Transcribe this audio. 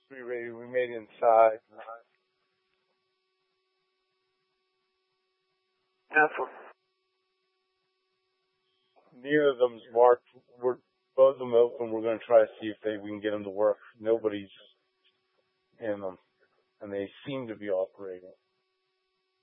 We made it inside. Careful. Neither of them's marked. We're both of them open. We're going to try to see if we can get them to work. Nobody's in them, and they seem to be operating.